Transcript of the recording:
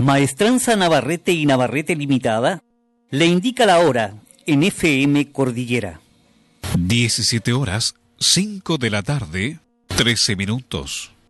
Maestranza Navarrete y Navarrete Limitada le indica la hora en FM Cordillera. 17 horas, 5 de la tarde, 13 minutos.